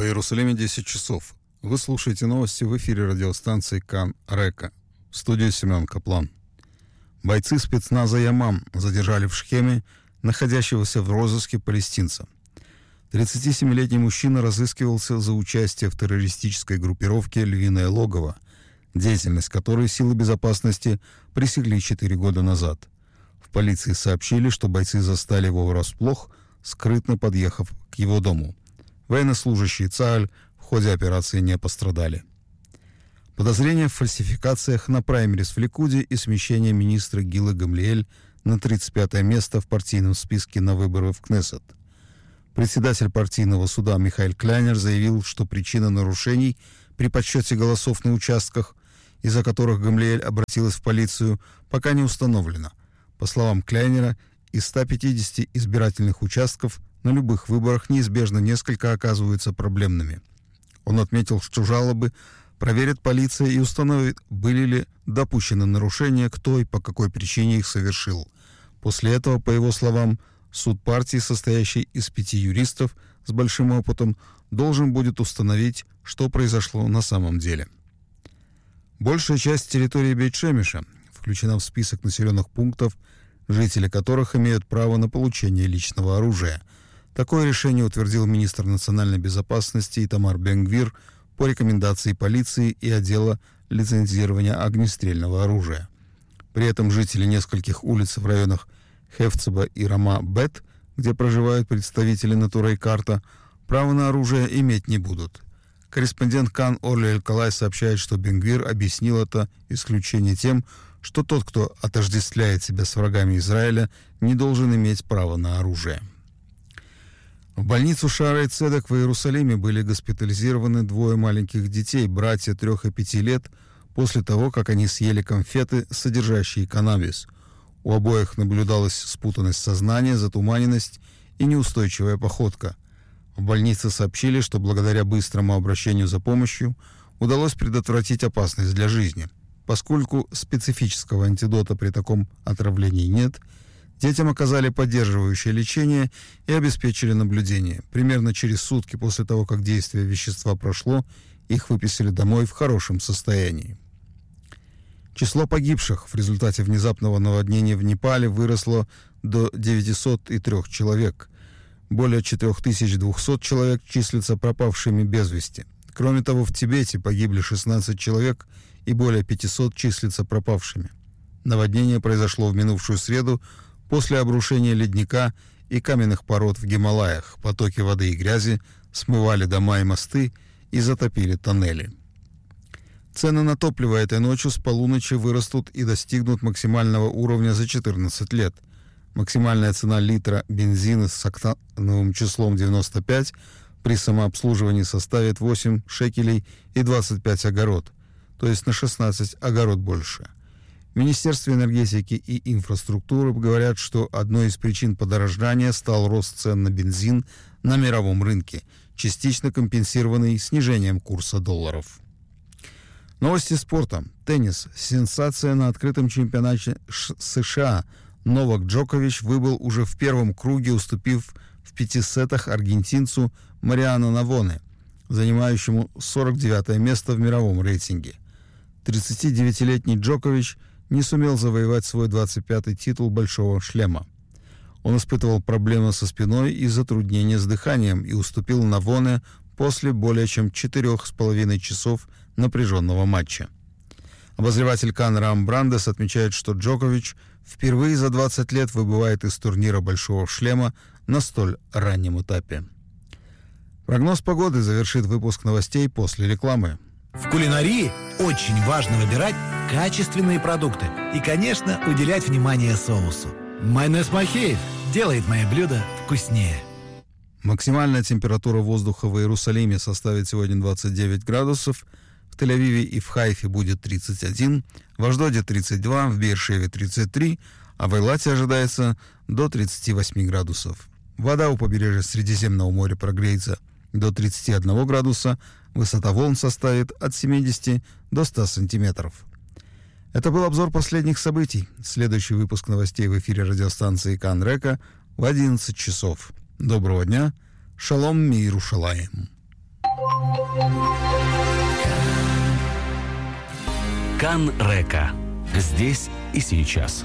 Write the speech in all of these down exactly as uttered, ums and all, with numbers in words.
Иерусалиме десять часов. Вы слушаете новости в эфире радиостанции Кан Река. В студии Семен Каплан. Бойцы спецназа Ямам задержали в Шхеме находящегося в розыске палестинца. тридцатисемилетний мужчина разыскивался за участие в террористической группировке «Львиное логово», деятельность которой силы безопасности пресекли четыре года назад. В полиции сообщили, что бойцы застали его врасплох, скрытно подъехав к его дому. Военнослужащие ЦААЛь в ходе операции не пострадали. Подозрения в фальсификациях на праймерис в Ликуде и смещение министра Гилы Гамлиэль на тридцать пятое место в партийном списке на выборы в Кнессет. Председатель партийного суда Михаэль Кляйнер заявил, что причина нарушений при подсчете голосов на участках, из-за которых Гамлиэль обратилась в полицию, пока не установлена. По словам Кляйнера, из ста пятидесяти избирательных участков на любых выборах неизбежно несколько оказываются проблемными. Он отметил, что жалобы проверит полиция и установит, были ли допущены нарушения, кто и по какой причине их совершил. После этого, по его словам, суд партии, состоящий из пяти юристов с большим опытом, должен будет установить, что произошло на самом деле. Большая часть территории Бейт-Шемеша включена в список населенных пунктов, жители которых имеют право на получение личного оружия. Такое решение утвердил министр национальной безопасности Итамар Бен-Гвир по рекомендации полиции и отдела лицензирования огнестрельного оружия. При этом жители нескольких улиц в районах Хефцеба и Рама-Бет, где проживают представители Натура и Карта, право на оружие иметь не будут. Корреспондент Кан Орли Эль-Калай сообщает, что Бен-Гвир объяснил это исключение тем, что тот, кто отождествляет себя с врагами Израиля, не должен иметь права на оружие. В больницу Шаарей Цедек в Иерусалиме были госпитализированы двое маленьких детей, братья трех и пяти лет, после того, как они съели конфеты, содержащие каннабис. У обоих наблюдалась спутанность сознания, затуманенность и неустойчивая походка. В больнице сообщили, что благодаря быстрому обращению за помощью удалось предотвратить опасность для жизни. Поскольку специфического антидота при таком отравлении нет, детям оказали поддерживающее лечение и обеспечили наблюдение. Примерно через сутки после того, как действие вещества прошло, их выписали домой в хорошем состоянии. Число погибших в результате внезапного наводнения в Непале выросло до девятисот трёх человек. Более четыре тысячи двести человек числятся пропавшими без вести. Кроме того, в Тибете погибли шестнадцать человек и более пятисот числятся пропавшими. Наводнение произошло в минувшую среду после обрушения ледника и каменных пород в Гималаях. Потоки воды и грязи смывали дома и мосты и затопили тоннели. Цены на топливо этой ночью с полуночи вырастут и достигнут максимального уровня за четырнадцать лет. Максимальная цена литра бензина с октановым числом девяносто пять при самообслуживании составит восемь шекелей и двадцать пять огород, то есть на шестнадцать огород больше. В Министерстве энергетики и инфраструктуры говорят, что одной из причин подорожания стал рост цен на бензин на мировом рынке, частично компенсированный снижением курса долларов. Новости спорта. Теннис. Сенсация на открытом чемпионате США. Новак Джокович выбыл уже в первом круге, уступив в пяти сетах аргентинцу Мариано Навоне, занимающему сорок девятое место в мировом рейтинге. тридцатидевятилетний Джокович не сумел завоевать свой двадцать пятый титул «Большого шлема». Он испытывал проблемы со спиной и затруднения с дыханием и уступил Навоне после более чем четырех с половиной часов напряженного матча. Обозреватель Кан Рам Брандес отмечает, что Джокович впервые за двадцать лет выбывает из турнира «Большого шлема» на столь раннем этапе. Прогноз погоды завершит выпуск новостей после рекламы. В кулинарии очень важно выбирать качественные продукты и, конечно, уделять внимание соусу. Майонез Махеев делает мои блюда вкуснее. Максимальная температура воздуха в Иерусалиме составит сегодня двадцать девять градусов, в Тель-Авиве и в Хайфе будет тридцать один, в Ашдоде тридцать два, в Беэр-Шеве тридцать три, а в Эйлате ожидается до тридцати восьми градусов. Вода у побережья Средиземного моря прогреется до тридцати одного градуса, высота волн составит от семидесяти до ста сантиметров. Это был обзор последних событий. Следующий выпуск новостей в эфире радиостанции Кан Река в одиннадцать часов. Доброго дня. Шалом ми Иерушалаим. Кан Река. Здесь и сейчас.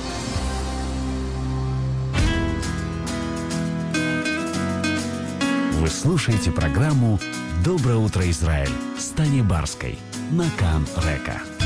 Вы слушаете программу «Доброе утро, Израиль» с Таней Барской на Кан Река.